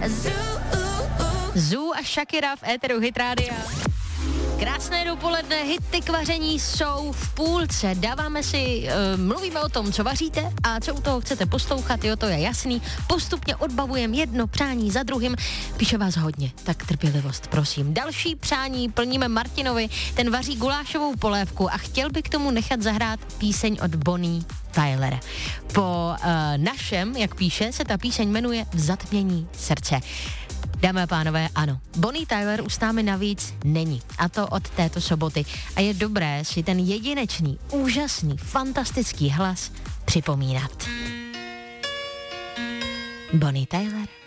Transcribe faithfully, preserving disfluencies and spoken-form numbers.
Zoo a Shakira v éteru Hit Rádia. Krásné dopoledne, hity k vaření jsou v půlce. Dáváme si, uh, mluvíme o tom, co vaříte a co u toho chcete poslouchat, jo, to je jasný. Postupně odbavujeme jedno přání za druhým. Píše vás hodně, tak trpělivost, prosím. Další přání plníme Martinovi, ten vaří gulášovou polévku a chtěl by k tomu nechat zahrát píseň od Bonnie Tyler. Po uh, našem, jak píše, se ta píseň jmenuje V zatmění srdce. Dámy a pánové, ano, Bonnie Tyler už s námi navíc není, a to od této soboty. A je dobré si ten jedinečný, úžasný, fantastický hlas připomínat. Bonnie Tyler.